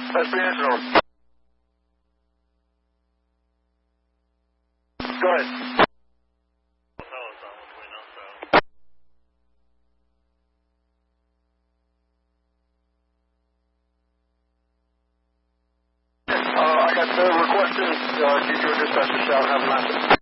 That's the answer on. Go ahead. I got the requested G2 dispatcher shout. Have a nice day.